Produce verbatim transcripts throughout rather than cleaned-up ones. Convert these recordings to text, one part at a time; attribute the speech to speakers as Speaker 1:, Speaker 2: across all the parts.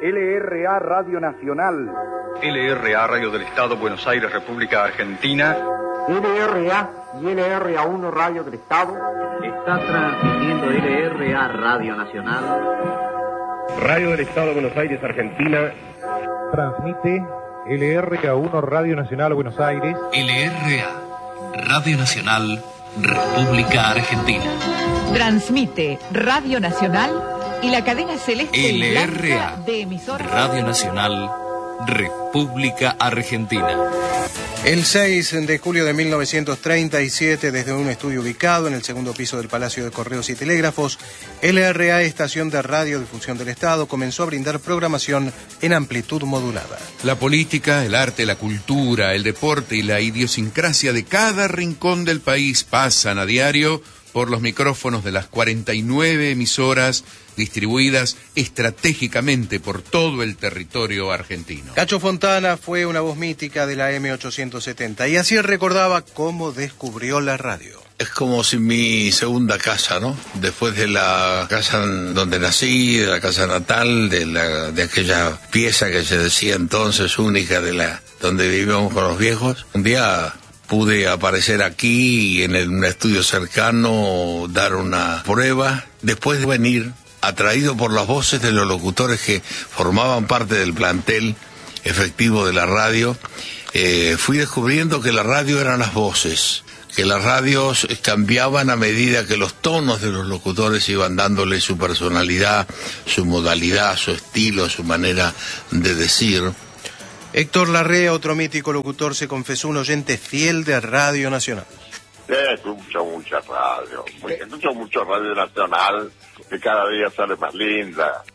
Speaker 1: L R A Radio Nacional.
Speaker 2: L R A Radio del Estado, Buenos Aires, República Argentina.
Speaker 3: L R A y L R A uno Radio del Estado.
Speaker 4: Está transmitiendo L R A Radio Nacional.
Speaker 5: Radio del Estado, Buenos Aires, Argentina.
Speaker 6: Transmite L R A uno Radio Nacional, Buenos Aires.
Speaker 7: L R A Radio Nacional, República Argentina.
Speaker 8: Transmite Radio Nacional y la cadena celeste
Speaker 7: L R A
Speaker 8: de emisoras
Speaker 7: Radio Nacional, República Argentina.
Speaker 9: El seis de julio de mil novecientos treinta y siete, desde un estudio ubicado en el segundo piso del Palacio de Correos y Telégrafos, L R A, estación de radiodifusión del Estado, comenzó a brindar programación en amplitud modulada.
Speaker 10: La política, el arte, la cultura, el deporte y la idiosincrasia de cada rincón del país pasan a diario por los micrófonos de las cuarenta y nueve emisoras distribuidas estratégicamente por todo el territorio argentino.
Speaker 9: Cacho Fontana fue una voz mítica de la M ochocientos setenta y así recordaba cómo descubrió la radio.
Speaker 11: Es como si mi segunda casa, ¿no? Después de la casa donde nací, de la casa natal, de la de aquella pieza que se decía entonces única, de la donde vivíamos con los viejos, un día pude aparecer aquí en un estudio cercano, dar una prueba, después de venir atraído por las voces de los locutores que formaban parte del plantel efectivo de la radio. Eh, fui descubriendo que la radio eran las voces, que las radios cambiaban a medida que los tonos de los locutores iban dándole su personalidad, su modalidad, su estilo, su manera de decir.
Speaker 9: Héctor Larrea, otro mítico locutor, se confesó un oyente fiel de Radio Nacional.
Speaker 12: Sí, escucho mucha radio, escucho mucho Radio Nacional, que cada día sale más linda.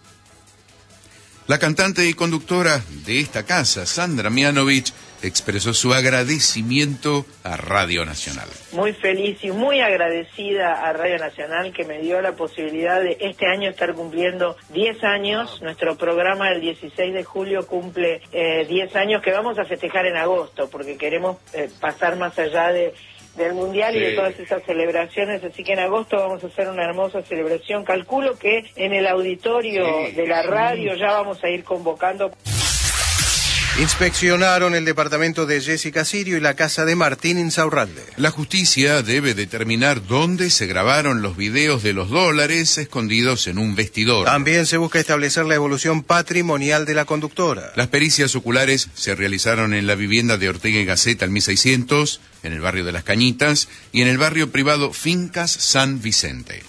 Speaker 10: La cantante y conductora de esta casa, Sandra Mianovich, expresó su agradecimiento a Radio Nacional.
Speaker 13: Muy feliz y muy agradecida a Radio Nacional, que me dio la posibilidad de este año estar cumpliendo diez años. Nuestro programa el dieciséis de julio cumple eh, diez años, que vamos a festejar en agosto, porque queremos eh, pasar más allá de del Mundial sí. y de todas esas celebraciones, así que en agosto vamos a hacer una hermosa celebración. Calculo que en el auditorio sí. de la radio ya vamos a ir convocando.
Speaker 9: Inspeccionaron el departamento de Jessica Sirio y la casa de Martín Insaurralde.
Speaker 10: La justicia debe determinar dónde se grabaron los videos de los dólares escondidos en un vestidor.
Speaker 9: También se busca establecer la evolución patrimonial de la conductora.
Speaker 10: Las pericias oculares se realizaron en la vivienda de Ortega y Gasset al mil seiscientos, en el barrio de Las Cañitas y en el barrio privado Fincas San Vicente.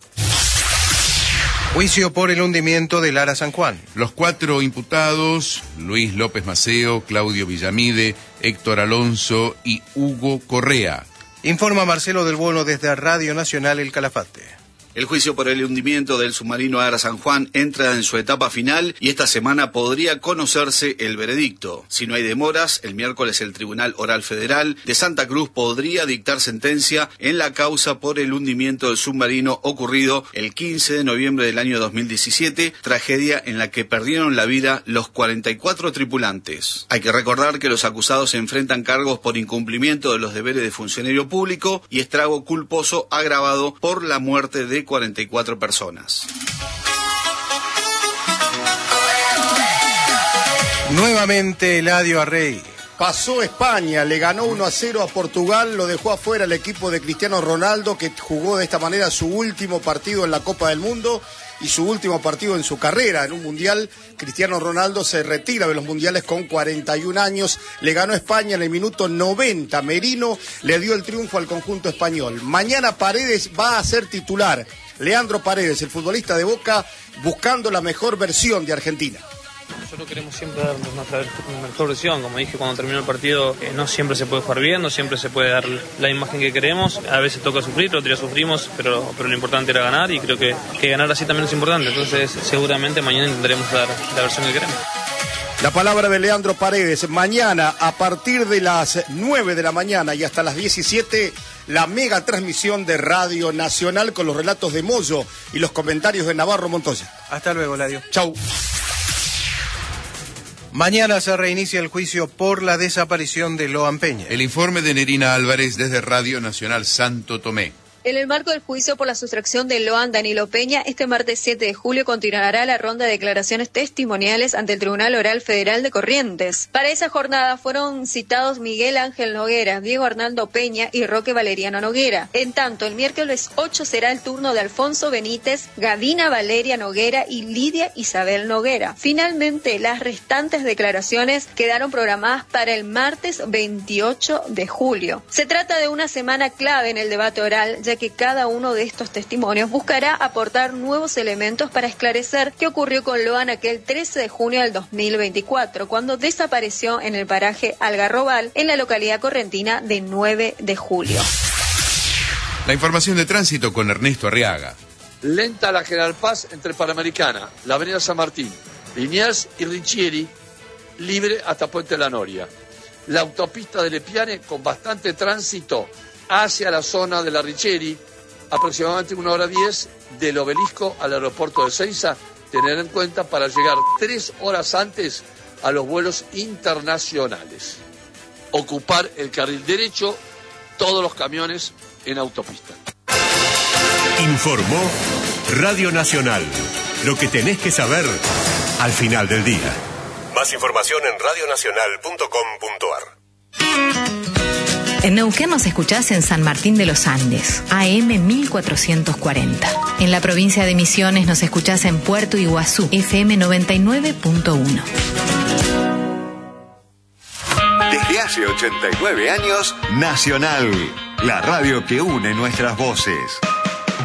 Speaker 9: Juicio por el hundimiento del Ara San Juan.
Speaker 10: Los cuatro imputados, Luis López Maceo, Claudio Villamide, Héctor Alonso y Hugo Correa.
Speaker 9: Informa Marcelo del Bono desde Radio Nacional El Calafate.
Speaker 14: El juicio por el hundimiento del submarino Ara San Juan entra en su etapa final y esta semana podría conocerse el veredicto. Si no hay demoras, el miércoles el Tribunal Oral Federal de Santa Cruz podría dictar sentencia en la causa por el hundimiento del submarino ocurrido el quince de noviembre del año dos mil diecisiete, tragedia en la que perdieron la vida los cuarenta y cuatro tripulantes. Hay que recordar que los acusados se enfrentan cargos por incumplimiento de los deberes de funcionario público y estrago culposo agravado por la muerte de cuarenta y cuatro personas.
Speaker 9: Nuevamente Eladio Arrey.
Speaker 15: Pasó España, le ganó uno a cero a Portugal, lo dejó afuera el equipo de Cristiano Ronaldo, que jugó de esta manera su último partido en la Copa del Mundo y su último partido en su carrera en un mundial. Cristiano Ronaldo se retira de los mundiales con cuarenta y un años, le ganó España en el minuto noventa, Merino le dio el triunfo al conjunto español. Mañana Paredes va a ser titular, Leandro Paredes, el futbolista de Boca, buscando la mejor versión de Argentina.
Speaker 16: Nosotros queremos siempre dar nuestra mejor versión, como dije cuando terminó el partido, eh, no siempre se puede jugar bien, no siempre se puede dar la imagen que queremos, a veces toca sufrir, otros días sufrimos, pero, pero lo importante era ganar y creo que, que ganar así también es importante, entonces seguramente mañana intentaremos dar la versión que queremos.
Speaker 15: La palabra de Leandro Paredes. Mañana a partir de las nueve de la mañana y hasta las diecisiete, la mega transmisión de Radio Nacional con los relatos de Moyo y los comentarios de Navarro Montoya.
Speaker 9: Hasta luego, Eladio.
Speaker 15: Chau.
Speaker 9: Mañana se reinicia el juicio por la desaparición de Loan Peña.
Speaker 10: El informe de Nerina Álvarez desde Radio Nacional Santo Tomé.
Speaker 17: En el marco del juicio por la sustracción de Loan Danilo Peña, este martes siete de julio continuará la ronda de declaraciones testimoniales ante el Tribunal Oral Federal de Corrientes. Para esa jornada fueron citados Miguel Ángel Noguera, Diego Arnaldo Peña y Roque Valeriano Noguera. En tanto, el miércoles ocho será el turno de Alfonso Benítez, Gavina Valeria Noguera y Lidia Isabel Noguera. Finalmente, las restantes declaraciones quedaron programadas para el martes veintiocho de julio. Se trata de una semana clave en el debate oral, ya que cada uno de estos testimonios buscará aportar nuevos elementos para esclarecer qué ocurrió con Loan aquel trece de junio del dos mil veinticuatro, cuando desapareció en el paraje Algarrobal, en la localidad correntina de nueve de julio.
Speaker 10: La información de tránsito con Ernesto Arriaga.
Speaker 18: Lenta la General Paz entre Panamericana, la Avenida San Martín, Liniers y Riccieri, libre hasta Puente La Noria. La autopista de Lepiane con bastante tránsito hacia la zona de la Riccieri, aproximadamente una hora diez del Obelisco al aeropuerto de Ezeiza, tener en cuenta para llegar tres horas antes a los vuelos internacionales. Ocupar el carril derecho, todos los camiones en autopista.
Speaker 19: Informó Radio Nacional. Lo que tenés que saber al final del día. Más información en radio nacional punto com punto a r.
Speaker 20: En Neuquén nos escuchás en San Martín de los Andes, A M mil cuatrocientos cuarenta. En la provincia de Misiones nos escuchás en Puerto Iguazú, F M noventa y nueve punto uno.
Speaker 21: Desde hace ochenta y nueve años, Nacional, la radio que une nuestras voces.